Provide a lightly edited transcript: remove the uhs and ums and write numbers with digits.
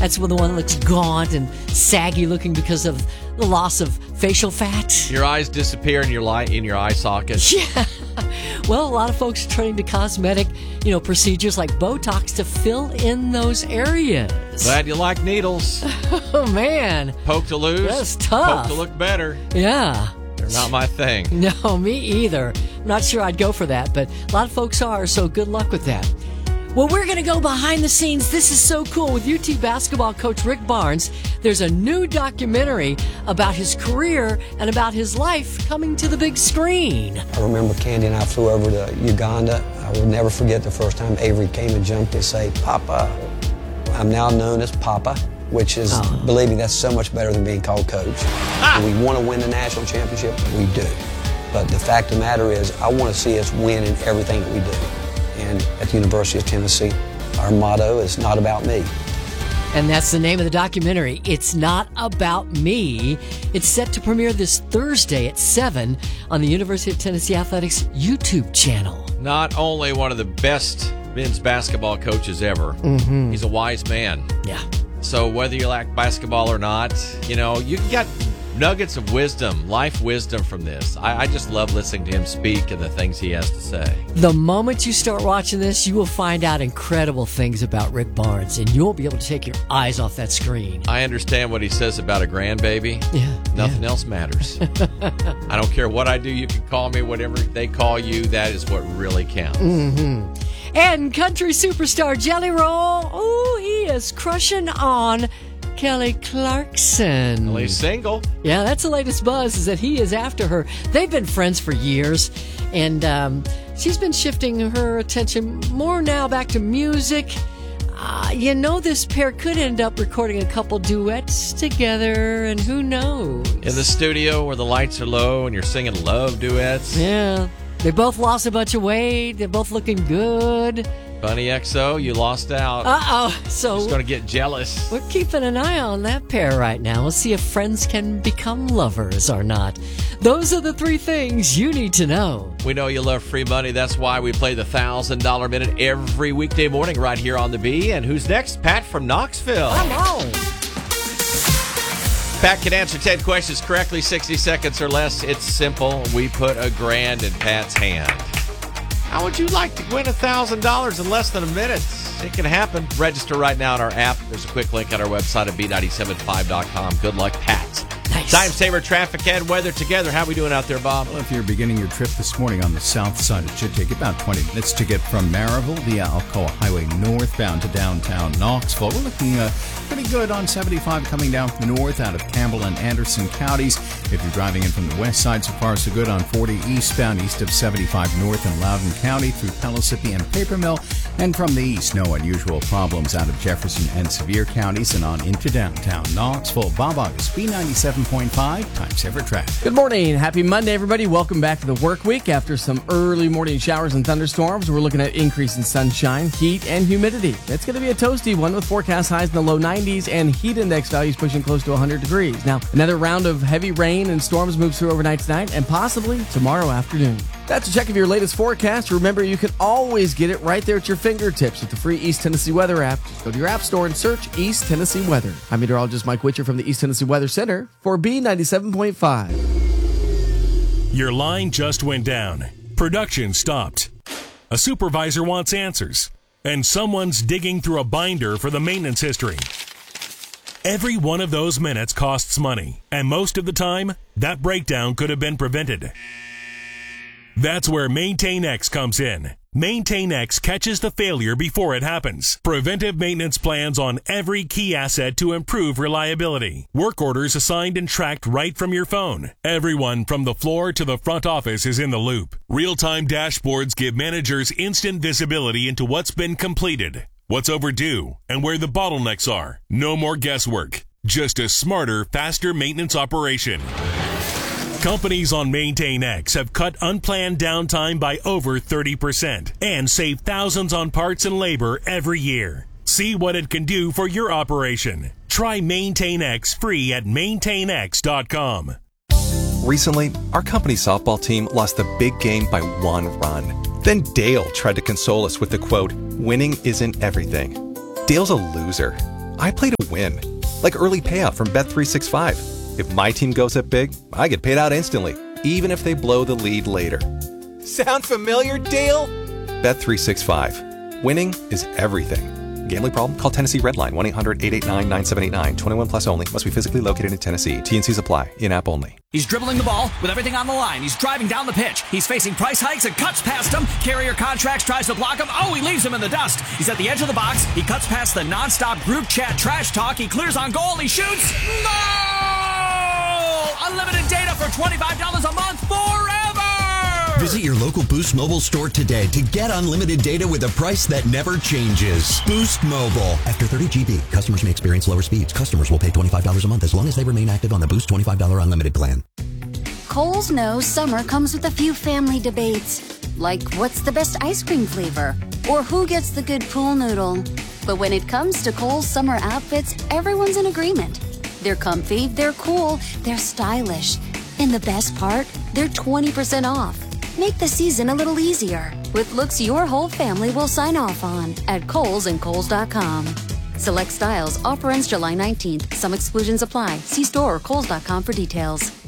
That's the one that looks gaunt and saggy looking because of the loss of facial fat. Your eyes disappear in your eye sockets. Yeah. Well, a lot of folks are turning to cosmetic, procedures like Botox to fill in those areas. Glad you like needles. Oh, man. Poke to lose. That's tough. Poke to look better. Yeah. They're not my thing. No, me either. I'm not sure I'd go for that, but a lot of folks are, so good luck with that. Well, we're going to go behind the scenes. This is so cool. With UT basketball coach Rick Barnes, there's a new documentary about his career and about his life coming to the big screen. I remember Candy and I flew over to Uganda. I will never forget the first time Avery came and jumped and said, "Papa." I'm now known as Papa, which is, believe me, that's so much better than being called coach. We want to win the national championship. We do. But the fact of the matter is, I want to see us win in everything that we do. And at the University of Tennessee, our motto is not about me. And that's the name of the documentary. It's Not About Me. It's set to premiere this Thursday at 7 on the University of Tennessee Athletics YouTube channel. Not only one of the best men's basketball coaches ever, he's a wise man. Yeah. So whether you like basketball or not, you get nuggets of wisdom, life wisdom from this. I just love listening to him speak and the things he has to say. The moment you start watching this, you will find out incredible things about Rick Barnes, and you won't be able to take your eyes off that screen. I understand what he says about a grandbaby. Yeah. Nothing else matters. I don't care what I do. You can call me whatever they call you. That is what really counts. Mm-hmm. And country superstar Jelly Roll, he is crushing on Kelly Clarkson. Well, he's single. Yeah, that's the latest buzz, is that he is after her. They've been friends for years, and she's been shifting her attention more now back to music. This pair could end up recording a couple duets together, and who knows? In the studio where the lights are low and you're singing love duets. Yeah, they both lost a bunch of weight. They're both looking good. Funny XO, you lost out. So just going to get jealous. We're keeping an eye on that pair right now. We'll see if friends can become lovers or not. Those are the three things you need to know. We know you love free money. That's why we play the $1,000 Minute every weekday morning right here on the B. And who's next? Pat from Knoxville. Come on. Pat can answer 10 questions correctly, 60 seconds or less. It's simple. We put $1,000 in Pat's hand. How would you like to win $1,000 in less than a minute? It can happen. Register right now in our app. There's a quick link on our website at B975.com. Good luck, Pat. Nice. Time saver, traffic, and weather together. How are we doing out there, Bob? Well, if you're beginning your trip this morning on the south side, it should take about 20 minutes to get from Maryville via Alcoa Highway northbound to downtown Knoxville. We're looking pretty good on 75 coming down from the north out of Campbell and Anderson counties. If you're driving in from the west side, so far so good on 40 eastbound east of 75 north in Loudoun County through Pellissippi and Paper Mill. And from the east, no unusual problems out of Jefferson and Sevier counties and on into downtown Knoxville. Bob August, B97.5, Time Saver Traffic. Good morning. Happy Monday, everybody. Welcome back to the work week. After some early morning showers and thunderstorms, we're looking at increase in sunshine, heat, and humidity. It's going to be a toasty one with forecast highs in the low 90s and heat index values pushing close to 100 degrees. Now, another round of heavy rain and storms moves through overnight tonight and possibly tomorrow afternoon. That's a check of your latest forecast. Remember, you can always get it right there at your fingertips with the free East Tennessee Weather app. Just go to your app store and search East Tennessee Weather. I'm meteorologist Mike Witcher from the East Tennessee Weather Center for B97.5. Your line just went down. Production stopped. A supervisor wants answers. And someone's digging through a binder for the maintenance history. Every one of those minutes costs money. And most of the time, that breakdown could have been prevented. That's where MaintainX comes in. MaintainX catches the failure before it happens. Preventive maintenance plans on every key asset to improve reliability. Work orders assigned and tracked right from your phone. Everyone from the floor to the front office is in the loop. Real-time dashboards give managers instant visibility into what's been completed, what's overdue, and where the bottlenecks are. No more guesswork. Just a smarter, faster maintenance operation. Companies on MaintainX have cut unplanned downtime by over 30% and save thousands on parts and labor every year. See what it can do for your operation. Try MaintainX free at maintainx.com. Recently, our company softball team lost the big game by 1 run. Then Dale tried to console us with the quote, "Winning isn't everything." Dale's a loser. I play to win. Like early payout from Bet365. If my team goes up big, I get paid out instantly, even if they blow the lead later. Sound familiar, Dale? Bet365. Winning is everything. Gambling problem? Call Tennessee Redline 1-800-889-9789. 21 plus only. Must be physically located in Tennessee. T&Cs apply. In-app only. He's dribbling the ball with everything on the line. He's driving down the pitch. He's facing price hikes and cuts past him. Carrier Contracts tries to block him. Oh, he leaves him in the dust. He's at the edge of the box. He cuts past the nonstop group chat trash talk. He clears on goal. He shoots. No! Unlimited data for $25 a month forever! Visit your local Boost Mobile store today to get unlimited data with a price that never changes. Boost Mobile. After 30 GB, customers may experience lower speeds. Customers will pay $25 a month as long as they remain active on the Boost $25 unlimited plan. Kohl's knows summer comes with a few family debates, like what's the best ice cream flavor, or who gets the good pool noodle. But when it comes to Kohl's summer outfits, everyone's in agreement. They're comfy, they're cool, they're stylish. And the best part, they're 20% off. Make the season a little easier with looks your whole family will sign off on at Kohl's and Kohl's.com. Select styles. Offer ends July 19th. Some exclusions apply. See store or Kohl's.com for details.